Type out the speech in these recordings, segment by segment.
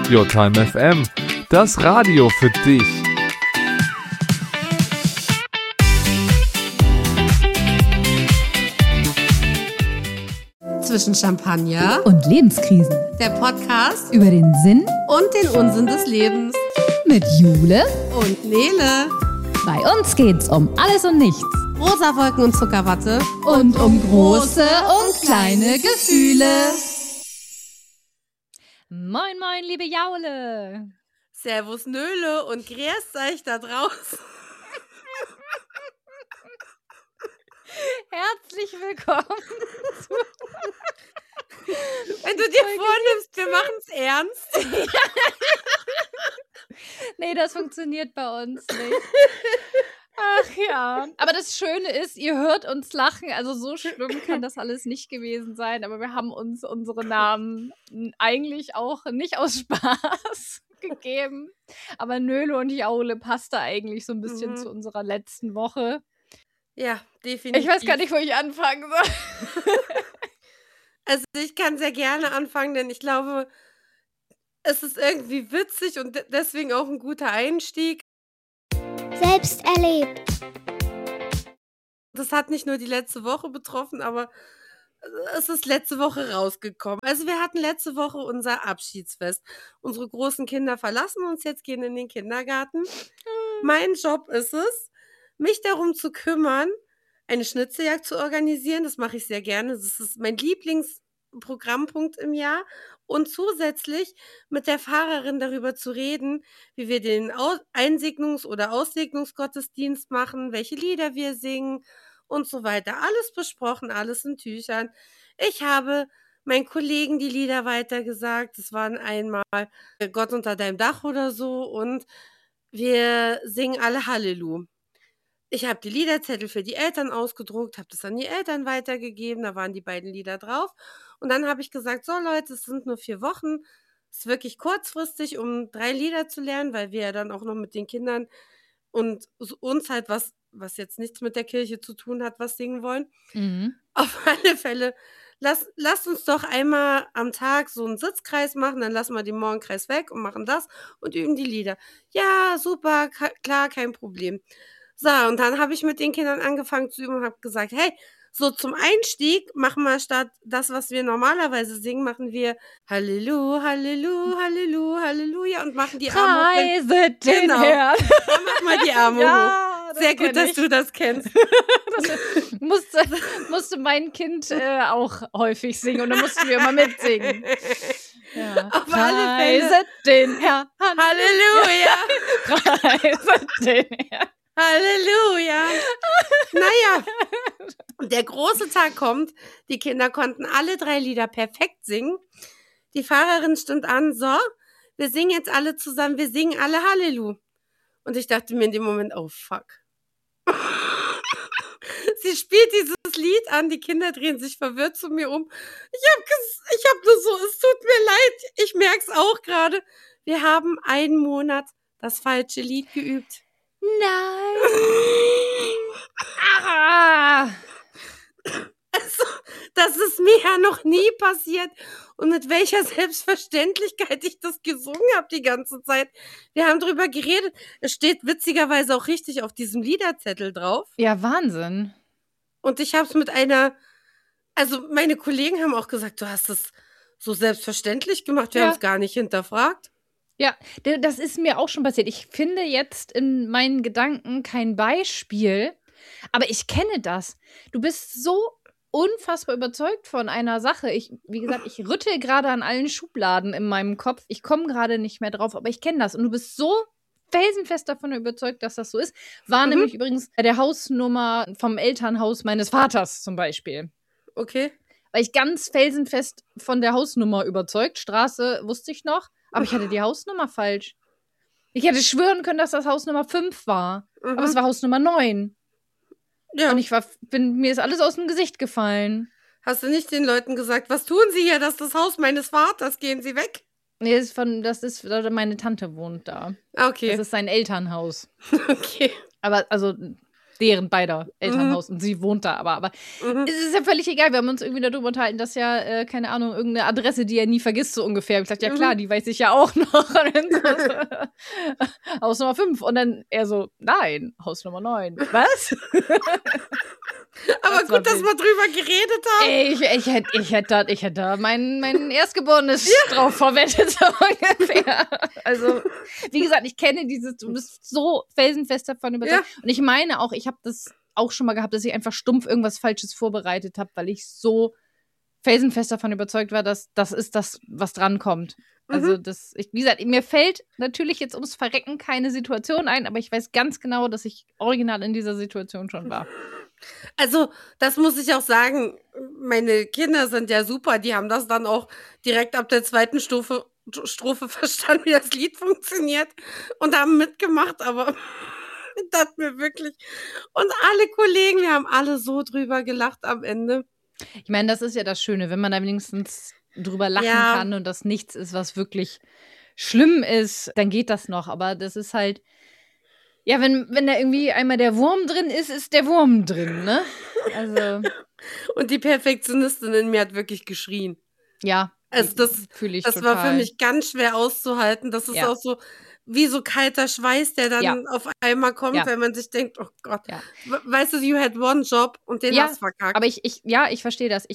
Your Time FM, das Radio für dich. Zwischen Champagner und Lebenskrisen. Der Podcast über den Sinn und den Unsinn des Lebens. Mit Jule und Nele. Bei uns geht's um alles und nichts. Rosa Wolken und Zuckerwatte. Und um große und kleine Gefühle. Moin, moin, liebe Jaule. Servus Nöle und grüßt euch da draußen. Herzlich willkommen. Wenn du dir vornimmst, wir machen es ernst. Nee, das funktioniert bei uns nicht. Ach ja. Aber das Schöne ist, ihr hört uns lachen. Also so schlimm kann das alles nicht gewesen sein. Aber wir haben uns unsere Namen eigentlich auch nicht aus Spaß gegeben. Aber Nöle und Jaule passt da eigentlich so ein bisschen zu unserer letzten Woche. Ja, definitiv. Ich weiß gar nicht, wo ich anfangen soll. Also ich kann sehr gerne anfangen, denn ich glaube, es ist irgendwie witzig und deswegen auch ein guter Einstieg. Selbst erlebt. Das hat nicht nur die letzte Woche betroffen, aber es ist letzte Woche rausgekommen. Also wir hatten letzte Woche unser Abschiedsfest. Unsere großen Kinder verlassen uns jetzt, gehen in den Kindergarten. Mein Job ist es, mich darum zu kümmern, eine Schnitzeljagd zu organisieren. Das mache ich sehr gerne. Das ist mein Lieblingsprogrammpunkt im Jahr. Und zusätzlich mit der Pfarrerin darüber zu reden, wie wir den Einsegnungs- oder Aussegnungsgottesdienst machen, welche Lieder wir singen und so weiter. Alles besprochen, alles in Tüchern. Ich habe meinen Kollegen die Lieder weitergesagt. Das waren einmal Gott unter deinem Dach oder so und wir singen alle Hallelu. Ich habe die Liederzettel für die Eltern ausgedruckt, habe das an die Eltern weitergegeben, da waren die beiden Lieder drauf. Und dann habe ich gesagt, so Leute, es sind nur 4 Wochen, es ist wirklich kurzfristig, um 3 Lieder zu lernen, weil wir ja dann auch noch mit den Kindern und uns halt was jetzt nichts mit der Kirche zu tun hat, was singen wollen. Auf alle Fälle, lasst uns doch einmal am Tag so einen Sitzkreis machen, dann lassen wir den Morgenkreis weg und machen das und üben die Lieder. Ja, super, klar, kein Problem. So, und dann habe ich mit den Kindern angefangen zu üben und habe gesagt, hey, so zum Einstieg machen wir statt das, was wir normalerweise singen, machen wir Halleluja, Halleluja, Halleluja, Halleluja und machen die Arme hoch. Preiset den Genau. Herrn. Dann mach mal die Arme Ja, hoch. Sehr gut, dass du das kennst. Das musste mein Kind auch häufig singen und dann mussten wir immer mitsingen. Ja. Auf alle Fälle. Preiset den Herrn. Halleluja. Preiset den Herrn. Halleluja. Naja, der große Tag kommt. Die Kinder konnten alle 3 Lieder perfekt singen. Die Pfarrerin stimmt an, so, wir singen jetzt alle zusammen, wir singen alle Hallelu. Und ich dachte mir in dem Moment, oh fuck. Sie spielt dieses Lied an, die Kinder drehen sich verwirrt zu mir um. Ich hab nur so, es tut mir leid, ich merk's auch gerade. Wir haben 1 Monat das falsche Lied geübt. Nein. Ah. Also, das ist mir ja noch nie passiert. Und mit welcher Selbstverständlichkeit ich das gesungen habe die ganze Zeit. Wir haben drüber geredet. Es steht witzigerweise auch richtig auf diesem Liederzettel drauf. Ja, Wahnsinn. Und ich habe es also meine Kollegen haben auch gesagt, du hast es so selbstverständlich gemacht. Wir haben es gar nicht hinterfragt. Ja, das ist mir auch schon passiert. Ich finde jetzt in meinen Gedanken kein Beispiel, aber ich kenne das. Du bist so unfassbar überzeugt von einer Sache. Wie gesagt, ich rüttel gerade an allen Schubladen in meinem Kopf. Ich komme gerade nicht mehr drauf, aber ich kenne das. Und du bist so felsenfest davon überzeugt, dass das so ist. War nämlich übrigens bei der Hausnummer vom Elternhaus meines Vaters zum Beispiel. Okay. Weil ich ganz felsenfest von der Hausnummer überzeugt. Straße wusste ich noch. Aber ich hatte die Hausnummer falsch. Ich hätte schwören können, dass das Haus Nummer 5 war. Aber es war Haus Nummer 9. Ja. Und mir ist alles aus dem Gesicht gefallen. Hast du nicht den Leuten gesagt, was tun sie hier? Das ist das Haus meines Vaters, gehen sie weg? Nee, meine Tante wohnt da. Okay. Das ist sein Elternhaus. Okay. Aber also, deren beider Elternhaus und sie wohnt da aber es ist ja völlig egal. Wir haben uns irgendwie darüber unterhalten, dass ja, keine Ahnung, irgendeine Adresse, die er nie vergisst, so ungefähr. Ich sagte, ja klar, die weiß ich ja auch noch. Haus Nummer 5. Und dann er so, nein, Haus Nummer 9. Was? Aber gut, dass wir drüber geredet haben. Ey, ich hätte da mein Erstgeborenes drauf verwendet, so ungefähr. Also, wie gesagt, ich kenne du bist so felsenfest davon überzeugt. Ja. Und ich meine auch, ich habe das auch schon mal gehabt, dass ich einfach stumpf irgendwas Falsches vorbereitet habe, weil ich so felsenfest davon überzeugt war, dass das ist das, was drankommt. Also, wie gesagt, mir fällt natürlich jetzt ums Verrecken keine Situation ein, aber ich weiß ganz genau, dass ich original in dieser Situation schon war. Also, das muss ich auch sagen, meine Kinder sind ja super, die haben das dann auch direkt ab der zweiten Strophe verstanden, wie das Lied funktioniert und haben mitgemacht, aber ich dachte mir wirklich, und alle Kollegen, wir haben alle so drüber gelacht am Ende. Ich meine, das ist ja das Schöne, wenn man da wenigstens drüber lachen kann und das nichts ist, was wirklich schlimm ist, dann geht das noch, aber das ist halt, ja, wenn da irgendwie einmal der Wurm drin ist, ist der Wurm drin, ne? Also. Und die Perfektionistin in mir hat wirklich geschrien. Ja, also das fühle ich das total. war für mich ganz schwer auszuhalten. Das ist auch so wie so kalter Schweiß, der dann auf einmal kommt, wenn man sich denkt, oh Gott, weißt du, you had one job und den hast verkackt. Aber ich verstehe das.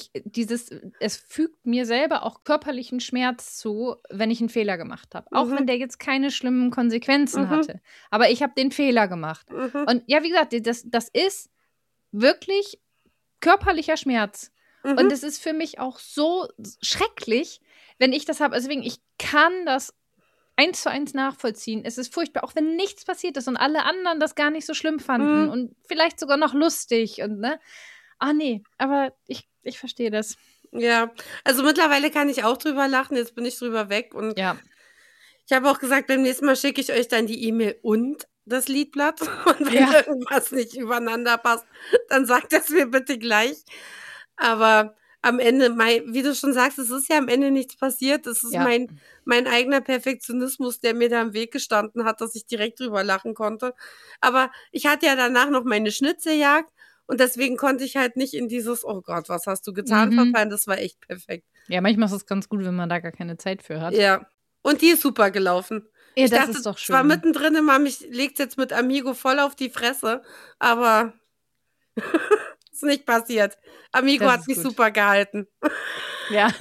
Es fügt mir selber auch körperlichen Schmerz zu, wenn ich einen Fehler gemacht habe. Auch wenn der jetzt keine schlimmen Konsequenzen hatte. Aber ich habe den Fehler gemacht. Und ja, wie gesagt, das ist wirklich körperlicher Schmerz. Und es ist für mich auch so schrecklich, wenn ich das habe. Also deswegen, ich kann das 1:1 nachvollziehen. Es ist furchtbar, auch wenn nichts passiert ist und alle anderen das gar nicht so schlimm fanden und vielleicht sogar noch lustig und ne. Nee, aber ich verstehe das. Ja, also mittlerweile kann ich auch drüber lachen, jetzt bin ich drüber weg und ich habe auch gesagt, beim nächsten Mal schicke ich euch dann die E-Mail und das Liedblatt und wenn irgendwas nicht übereinander passt, dann sagt es mir bitte gleich. Aber am Ende, wie du schon sagst, es ist ja am Ende nichts passiert. Es ist mein eigener Perfektionismus, der mir da im Weg gestanden hat, dass ich direkt drüber lachen konnte. Aber ich hatte ja danach noch meine Schnitzeljagd und deswegen konnte ich halt nicht in dieses, oh Gott, was hast du getan, verfallen. Das war echt perfekt. Ja, manchmal ist es ganz gut, wenn man da gar keine Zeit für hat. Ja, und die ist super gelaufen. Ja, ich das dachte, ist doch schön. Zwar mittendrin immer, mich legt's jetzt mit Amigo voll auf die Fresse, aber ist nicht passiert. Amigo Das hat ist mich gut. super gehalten. Ja.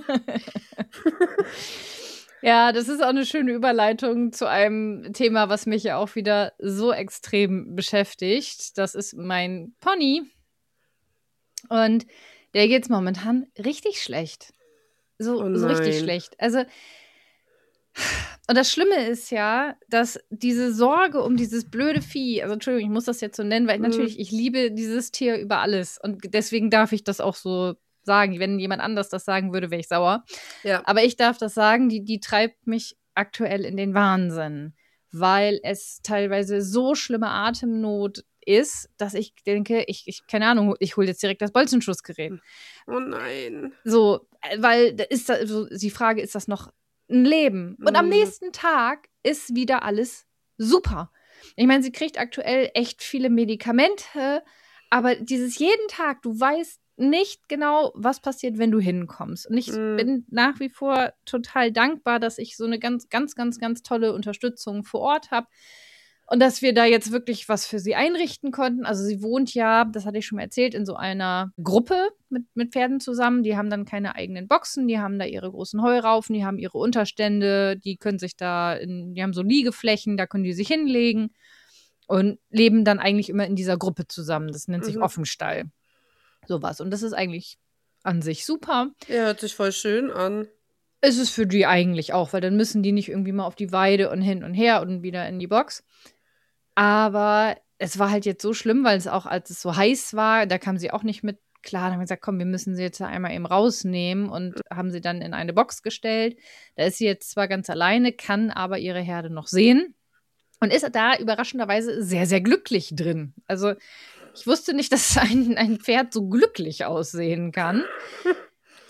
Ja, das ist auch eine schöne Überleitung zu einem Thema, was mich ja auch wieder so extrem beschäftigt. Das ist mein Pony. Und der geht's momentan richtig schlecht. So richtig schlecht. Also, und das Schlimme ist ja, dass diese Sorge um dieses blöde Vieh, also Entschuldigung, ich muss das jetzt so nennen, weil natürlich, ich liebe dieses Tier über alles. Und deswegen darf ich das auch so sagen. Wenn jemand anders das sagen würde, wäre ich sauer. Ja. Aber ich darf das sagen, die treibt mich aktuell in den Wahnsinn, weil es teilweise so schlimme Atemnot ist, dass ich denke, keine Ahnung, ich hole jetzt direkt das Bolzenschussgerät. Oh nein. So, weil die Frage, ist das noch ein Leben? Und am nächsten Tag ist wieder alles super. Ich meine, sie kriegt aktuell echt viele Medikamente, aber dieses jeden Tag, du weißt nicht genau, was passiert, wenn du hinkommst. Und ich bin nach wie vor total dankbar, dass ich so eine ganz, ganz, ganz, ganz tolle Unterstützung vor Ort habe. Und dass wir da jetzt wirklich was für sie einrichten konnten. Also sie wohnt ja, das hatte ich schon mal erzählt, in so einer Gruppe mit Pferden zusammen. Die haben dann keine eigenen Boxen, die haben da ihre großen Heuraufen, die haben ihre Unterstände, die können sich die haben so Liegeflächen, da können die sich hinlegen und leben dann eigentlich immer in dieser Gruppe zusammen. Das nennt sich Offenstall. Sowas. Und das ist eigentlich an sich super. Ja, hört sich voll schön an. Es ist für die eigentlich auch, weil dann müssen die nicht irgendwie mal auf die Weide und hin und her und wieder in die Box. Aber es war halt jetzt so schlimm, weil es auch, als es so heiß war, da kam sie auch nicht mit klar. Dann haben wir gesagt, komm, wir müssen sie jetzt einmal eben rausnehmen und haben sie dann in eine Box gestellt. Da ist sie jetzt zwar ganz alleine, kann aber ihre Herde noch sehen und ist da überraschenderweise sehr, sehr glücklich drin. Also ich wusste nicht, dass ein Pferd so glücklich aussehen kann.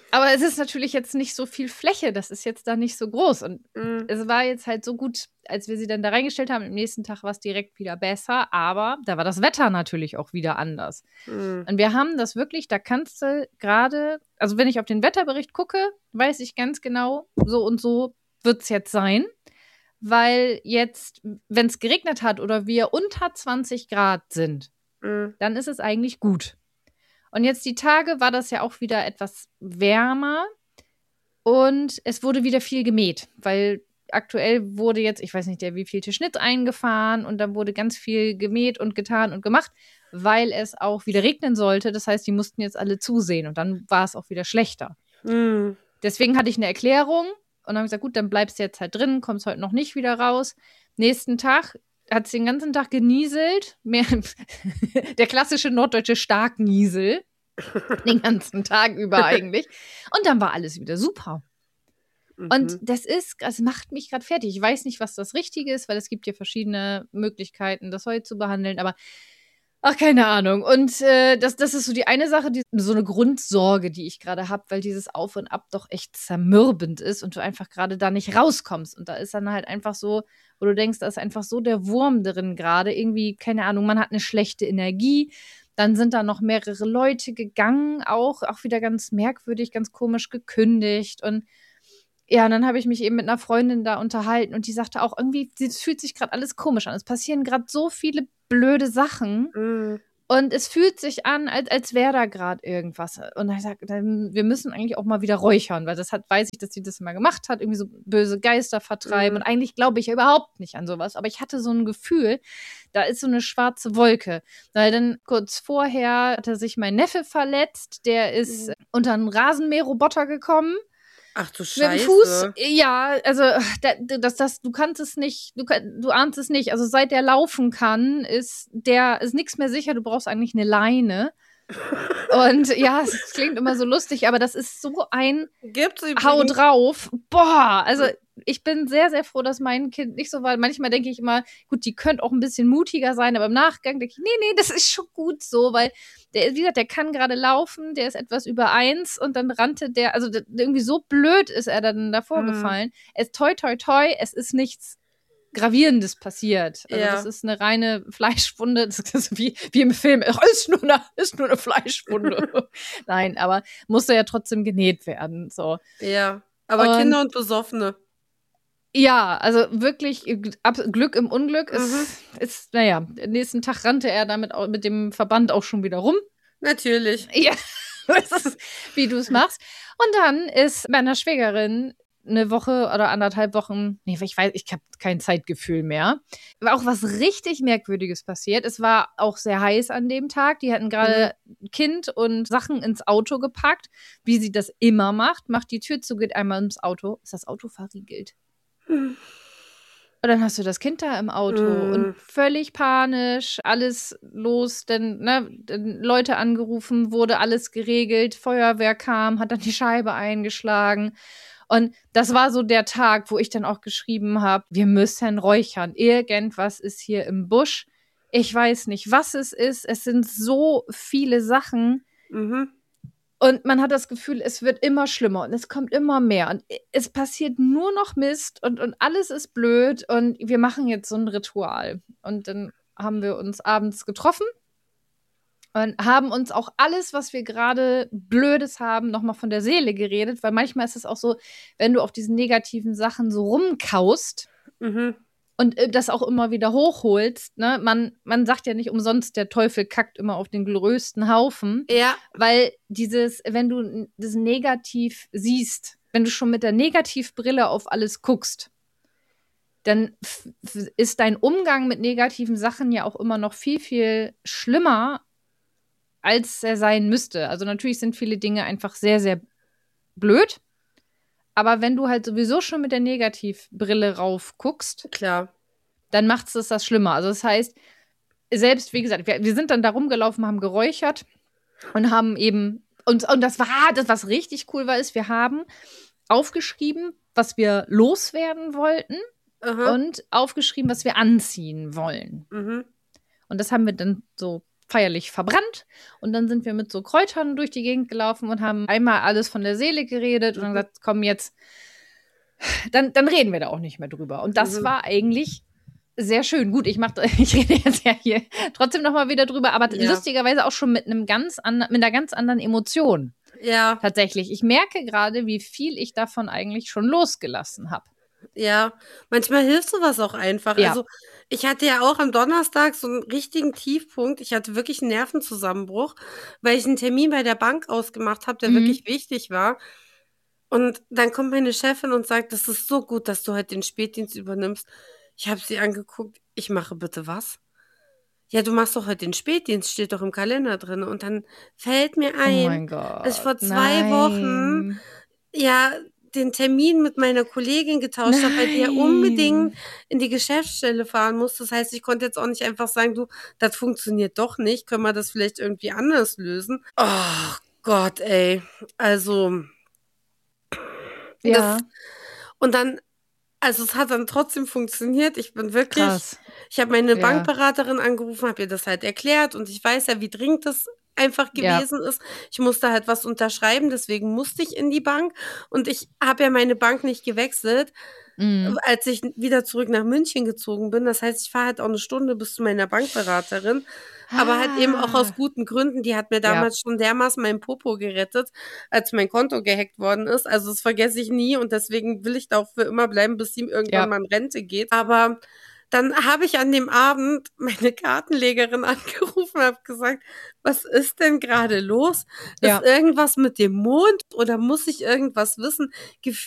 Aber es ist natürlich jetzt nicht so viel Fläche, das ist jetzt da nicht so groß. Und es war jetzt halt so gut, als wir sie dann da reingestellt haben. Am nächsten Tag war es direkt wieder besser, aber da war das Wetter natürlich auch wieder anders. Und wir haben das wirklich, da kannst du gerade, also wenn ich auf den Wetterbericht gucke, weiß ich ganz genau, so und so wird es jetzt sein. Weil jetzt, wenn es geregnet hat oder wir unter 20 Grad sind, dann ist es eigentlich gut. Und jetzt die Tage war das ja auch wieder etwas wärmer und es wurde wieder viel gemäht, weil aktuell wurde jetzt, ich weiß nicht, der wievielte Schnitt eingefahren und dann wurde ganz viel gemäht und getan und gemacht, weil es auch wieder regnen sollte. Das heißt, die mussten jetzt alle zusehen und dann war es auch wieder schlechter. Deswegen hatte ich eine Erklärung und dann habe ich gesagt, gut, dann bleibst du jetzt halt drin, kommst heute noch nicht wieder raus. Nächsten Tag hat es den ganzen Tag genieselt. Der klassische norddeutsche Starkniesel. Den ganzen Tag über eigentlich. Und dann war alles wieder super. Und das macht mich gerade fertig. Ich weiß nicht, was das Richtige ist, weil es gibt ja verschiedene Möglichkeiten, das heute zu behandeln, aber ach, keine Ahnung. Und das ist so die eine Sache, so eine Grundsorge, die ich gerade habe, weil dieses Auf und Ab doch echt zermürbend ist und du einfach gerade da nicht rauskommst. Und da ist dann halt einfach so, wo du denkst, da ist einfach so der Wurm drin gerade. Irgendwie, keine Ahnung, man hat eine schlechte Energie. Dann sind da noch mehrere Leute gegangen, auch wieder ganz merkwürdig, ganz komisch gekündigt. Und ja, und dann habe ich mich eben mit einer Freundin da unterhalten und die sagte auch, irgendwie, es fühlt sich gerade alles komisch an. Es passieren gerade so viele blöde Sachen und es fühlt sich an, als wäre da gerade irgendwas. Und ich sage, wir müssen eigentlich auch mal wieder räuchern, weil weiß ich, dass sie das immer gemacht hat, irgendwie so böse Geister vertreiben. Und eigentlich glaube ich ja überhaupt nicht an sowas. Aber ich hatte so ein Gefühl, da ist so eine schwarze Wolke. Weil dann kurz vorher hatte sich mein Neffe verletzt, der ist unter einen Rasenmäherroboter gekommen. Ach du Scheiße. Mit dem Fuß, ja, also du kannst es nicht, du ahnst es nicht. Also seit der laufen kann, ist nichts mehr sicher, du brauchst eigentlich eine Leine. Und ja, es klingt immer so lustig, aber das ist so ein Hau drauf. Boah, also ich bin sehr, sehr froh, dass mein Kind nicht so war. Manchmal denke ich immer, gut, die könnte auch ein bisschen mutiger sein, aber im Nachgang denke ich, nee, das ist schon gut so, weil wie gesagt, der kann gerade laufen, der ist etwas über 1 und dann rannte der, also irgendwie so blöd ist er dann davor gefallen. Es toi, toi, toi, es ist nichts Gravierendes passiert. Also das ist eine reine Fleischwunde, das ist wie im Film, ist nur eine Fleischwunde. Nein, aber musste ja trotzdem genäht werden. So. Ja, aber Kinder und Besoffene. Ja, also wirklich Glück im Unglück ist, naja, nächsten Tag rannte er damit mit dem Verband auch schon wieder rum. Natürlich. Ja, das ist, wie du es machst. Und dann ist meiner Schwägerin eine Woche oder 1,5 Wochen, nee, ich habe kein Zeitgefühl mehr. War auch was richtig Merkwürdiges passiert. Es war auch sehr heiß an dem Tag. Die hatten gerade Kind und Sachen ins Auto gepackt, wie sie das immer macht die Tür zu, geht einmal ins Auto, ist das Auto verriegelt. Und dann hast du das Kind da im Auto und völlig panisch, alles los, dann Leute angerufen, wurde alles geregelt, Feuerwehr kam, hat dann die Scheibe eingeschlagen. Und das war so der Tag, wo ich dann auch geschrieben habe, wir müssen räuchern. Irgendwas ist hier im Busch. Ich weiß nicht, was es ist. Es sind so viele Sachen. Und man hat das Gefühl, es wird immer schlimmer und es kommt immer mehr. Und es passiert nur noch Mist und alles ist blöd. Und wir machen jetzt so ein Ritual. Und dann haben wir uns abends getroffen und haben uns auch alles, was wir gerade Blödes haben, nochmal von der Seele geredet. Weil manchmal ist es auch so, wenn du auf diesen negativen Sachen so rumkaust und das auch immer wieder hochholst, ne? Man sagt ja nicht umsonst, der Teufel kackt immer auf den größten Haufen. Ja. Weil wenn du das negativ siehst, wenn du schon mit der Negativbrille auf alles guckst, dann ist dein Umgang mit negativen Sachen ja auch immer noch viel, viel schlimmer, als er sein müsste. Also natürlich sind viele Dinge einfach sehr, sehr blöd. Aber wenn du halt sowieso schon mit der Negativbrille rauf guckst, klar, dann macht es das schlimmer. Also das heißt, selbst, wie gesagt, wir sind dann da rumgelaufen, haben geräuchert und haben eben, und das was richtig cool war, ist, wir haben aufgeschrieben, was wir loswerden wollten und aufgeschrieben, was wir anziehen wollen. Und das haben wir dann so feierlich verbrannt. Und dann sind wir mit so Kräutern durch die Gegend gelaufen und haben einmal alles von der Seele geredet und dann gesagt, komm jetzt, dann reden wir da auch nicht mehr drüber. Und das war eigentlich sehr schön. Gut, ich rede jetzt ja hier trotzdem noch mal wieder drüber, aber lustigerweise auch schon mit einer ganz anderen Emotion. Ja. Tatsächlich. Ich merke gerade, wie viel ich davon eigentlich schon losgelassen habe. Ja, manchmal hilft sowas auch einfach. Ja. Also ich hatte ja auch am Donnerstag so einen richtigen Tiefpunkt. Ich hatte wirklich einen Nervenzusammenbruch, weil ich einen Termin bei der Bank ausgemacht habe, der wirklich wichtig war. Und dann kommt meine Chefin und sagt, das ist so gut, dass du heute den Spätdienst übernimmst. Ich habe sie angeguckt, ich mache bitte was? Ja, du machst doch heute den Spätdienst, steht doch im Kalender drin. Und dann fällt mir Oh ein, mein Gott. dass ich vor 2 Wochen ja den Termin mit meiner Kollegin getauscht habe, weil die ja unbedingt in die Geschäftsstelle fahren muss. Das heißt, ich konnte jetzt auch nicht einfach sagen, du, das funktioniert doch nicht, können wir das vielleicht irgendwie anders lösen? Oh Gott, ey. Also, Ja. und dann, also es hat dann trotzdem funktioniert. Ich bin wirklich, Krass. ich habe meine Ja. Bankberaterin angerufen, habe ihr das halt erklärt und ich weiß ja, wie dringend das einfach gewesen ist. Ich musste halt was unterschreiben, deswegen musste ich in die Bank und ich habe ja meine Bank nicht gewechselt, als ich wieder zurück nach München gezogen bin. Das heißt, ich fahre halt auch 1 Stunde bis zu meiner Bankberaterin, aber halt eben auch aus guten Gründen. Die hat mir damals schon dermaßen meinen Popo gerettet, als mein Konto gehackt worden ist. Also das vergesse ich nie und deswegen will ich da auch für immer bleiben, bis sie irgendwann mal in Rente geht. Aber dann habe ich an dem Abend meine Kartenlegerin angerufen und habe gesagt, was ist denn gerade los? Ja. Ist irgendwas mit dem Mond oder muss ich irgendwas wissen?